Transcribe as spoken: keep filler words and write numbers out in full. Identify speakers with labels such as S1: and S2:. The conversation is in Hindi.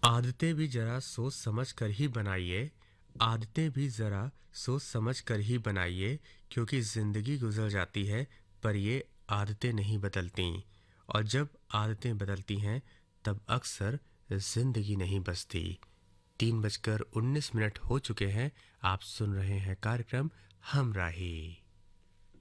S1: आदतें भी ज़रा सोच समझ कर ही बनाइए, आदतें भी ज़रा सोच समझ कर ही बनाइए, क्योंकि ज़िंदगी गुज़र जाती है, पर ये आदतें नहीं बदलती। और जब आदतें बदलती हैं, तब अक्सर ज़िंदगी नहीं बचती। तीन बजकर उन्नीस मिनट हो चुके हैं। आप सुन रहे हैं कार्यक्रम हमराही।